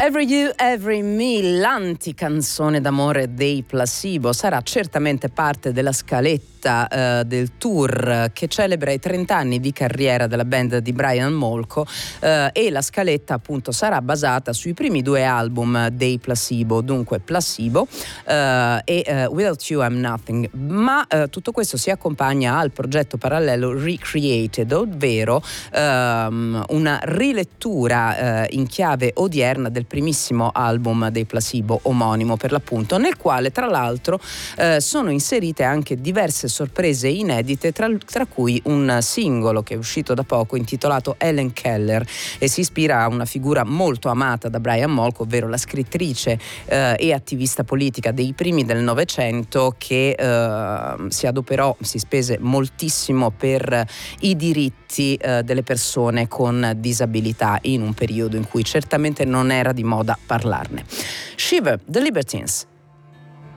Every You, Every Me, l'anticanzone d'amore dei Placebo, sarà certamente parte della scaletta del tour che celebra i 30 anni di carriera della band di Brian Molko, e la scaletta appunto sarà basata sui primi due album dei Placebo, dunque Placebo e Without You I'm Nothing, ma tutto questo si accompagna al progetto parallelo Recreated, ovvero una rilettura in chiave odierna del primissimo album dei Placebo, omonimo per l'appunto, nel quale tra l'altro sono inserite anche diverse sorprese inedite, tra cui un singolo che è uscito da poco intitolato Helen Keller, e si ispira a una figura molto amata da Brian Molko, ovvero la scrittrice e attivista politica dei primi del Novecento, che si spese moltissimo per i diritti delle persone con disabilità in un periodo in cui certamente non era di moda parlarne. Shiver, The Libertines.